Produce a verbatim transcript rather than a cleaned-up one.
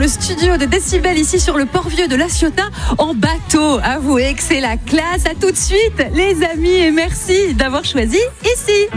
studio de Décibel ici sur le Port-Vieux de La Ciotat en bateau. Avouez que c'est la classe. À tout de suite les amis et merci d'avoir choisi ici.